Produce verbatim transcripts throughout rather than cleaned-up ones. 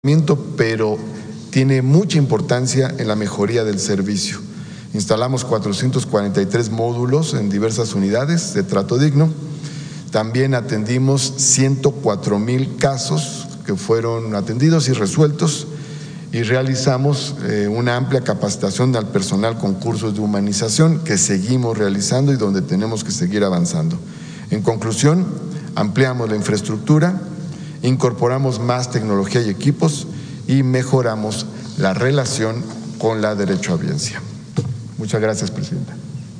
pero tiene mucha importancia en la mejoría del servicio. Instalamos cuatrocientos cuarenta y tres módulos en diversas unidades de trato digno. También atendimos ciento cuatro mil casos que fueron atendidos y resueltos, y realizamos eh, una amplia capacitación al personal con cursos de humanización que seguimos realizando y donde tenemos que seguir avanzando. En conclusión, ampliamos la infraestructura, incorporamos más tecnología y equipos y mejoramos la relación con la derechohabiencia. Muchas gracias, Presidenta.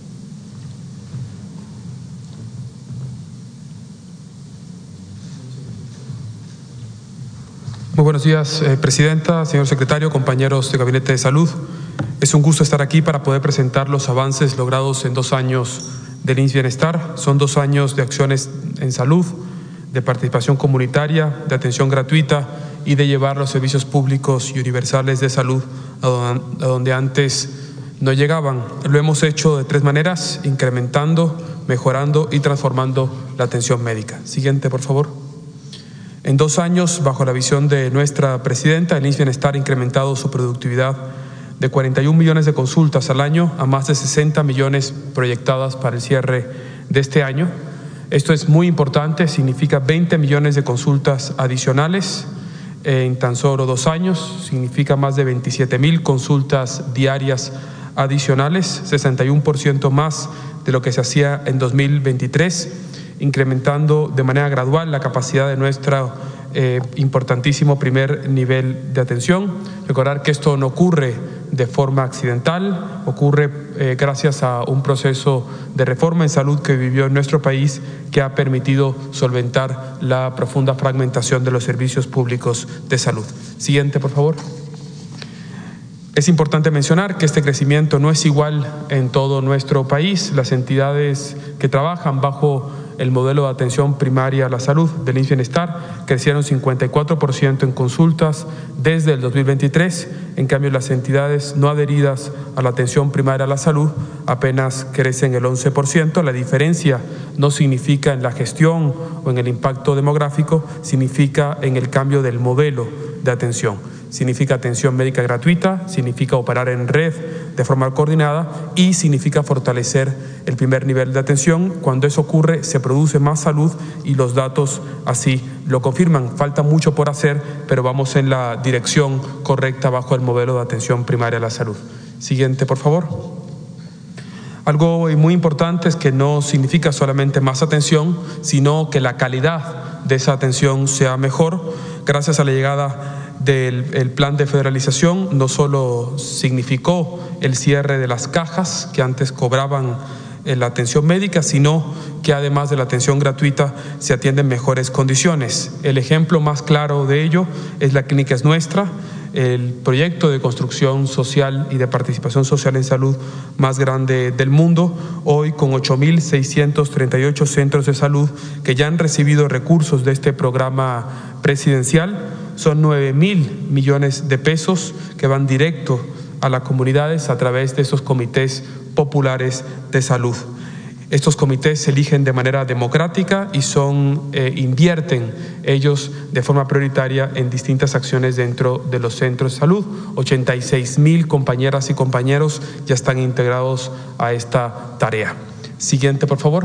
Muy buenos días, eh, Presidenta, señor Secretario, compañeros de Gabinete de Salud. Es un gusto estar aquí para poder presentar los avances logrados en dos años del I M S S Bienestar. Son dos años de acciones en salud, de participación comunitaria, de atención gratuita y de llevar los servicios públicos y universales de salud a donde antes no llegaban. Lo hemos hecho de tres maneras: incrementando, mejorando y transformando la atención médica. Siguiente, por favor. En dos años, bajo la visión de nuestra Presidenta, el I M S S Bienestar ha incrementado su productividad de cuarenta y un millones de consultas al año a más de sesenta millones proyectadas para el cierre de este año. Esto es muy importante, significa veinte millones de consultas adicionales en tan solo dos años, significa más de veintisiete mil consultas diarias adicionales, sesenta y uno por ciento más de lo que se hacía en dos mil veintitrés, incrementando de manera gradual la capacidad de nuestro eh, importantísimo primer nivel de atención. Recordar que esto no ocurre de forma accidental, ocurre eh, gracias a un proceso de reforma en salud que vivió en nuestro país, que ha permitido solventar la profunda fragmentación de los servicios públicos de salud. Siguiente, por favor. Es importante mencionar que este crecimiento no es igual en todo nuestro país. Las entidades que trabajan bajo el modelo de atención primaria a la salud del I M S S Bienestar crecieron cincuenta y cuatro por ciento en consultas desde el dos mil veintitrés. En cambio, las entidades no adheridas a la atención primaria a la salud apenas crecen el once por ciento. La diferencia no significa en la gestión o en el impacto demográfico, significa en el cambio del modelo de atención. Significa atención médica gratuita, significa operar en red de forma coordinada y significa fortalecer el primer nivel de atención. Cuando eso ocurre, se produce más salud y los datos así lo confirman. Falta mucho por hacer, pero vamos en la dirección correcta bajo el modelo de atención primaria a la salud. Siguiente, por favor. Algo muy importante es que no significa solamente más atención, sino que la calidad de esa atención sea mejor. Gracias a la llegada del el plan de federalización, no solo significó el cierre de las cajas que antes cobraban la atención médica, sino que además de la atención gratuita se atienden mejores condiciones. El ejemplo más claro de ello es la Clínica Es Nuestra, el proyecto de construcción social y de participación social en salud más grande del mundo, hoy con ocho mil seiscientos treinta y ocho centros de salud que ya han recibido recursos de este programa presidencial. Son nueve mil millones de pesos que van directo a las comunidades a través de esos comités populares de salud. Estos comités se eligen de manera democrática y son eh, invierten ellos de forma prioritaria en distintas acciones dentro de los centros de salud. ochenta y seis mil compañeras y compañeros ya están integrados a esta tarea. Siguiente, por favor.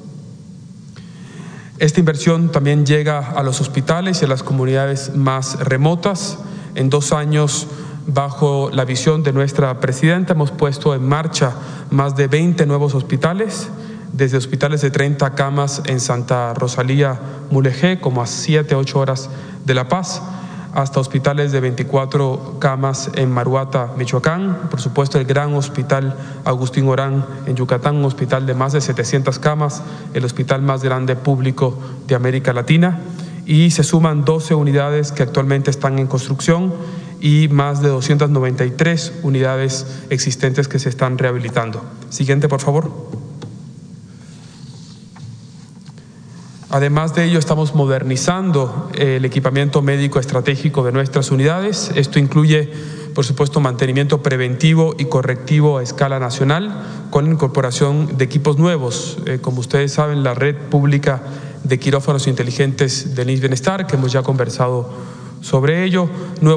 Esta inversión también llega a los hospitales y a las comunidades más remotas. En dos años, bajo la visión de nuestra Presidenta, hemos puesto en marcha más de veinte nuevos hospitales, desde hospitales de treinta camas en Santa Rosalía, Mulegé, como a siete, ocho horas de La Paz, hasta hospitales de veinticuatro camas en Maruata, Michoacán. Por supuesto, el gran hospital Agustín Orán en Yucatán, un hospital de más de setecientas camas, el hospital más grande público de América Latina. Y se suman doce unidades que actualmente están en construcción y más de doscientas noventa y tres unidades existentes que se están rehabilitando. Siguiente, por favor. Además de ello, estamos modernizando el equipamiento médico estratégico de nuestras unidades. Esto incluye, por supuesto, mantenimiento preventivo y correctivo a escala nacional con la incorporación de equipos nuevos. Eh, como ustedes saben, la red pública de quirófanos inteligentes del I M S S Bienestar, que hemos ya conversado Sobre ello,